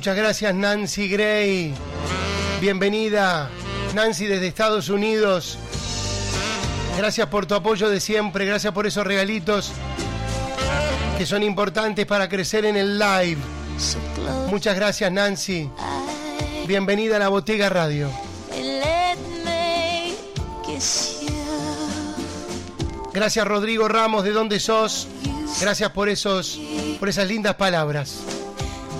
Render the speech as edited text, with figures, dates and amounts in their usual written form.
Muchas gracias, Nancy Gray. Bienvenida, Nancy, desde Estados Unidos. Gracias por tu apoyo de siempre, gracias por esos regalitos que son importantes para crecer en el live. Muchas gracias, Nancy. Bienvenida a la Botega Radio. Gracias, Rodrigo Ramos, ¿de dónde sos? Gracias por esas lindas palabras.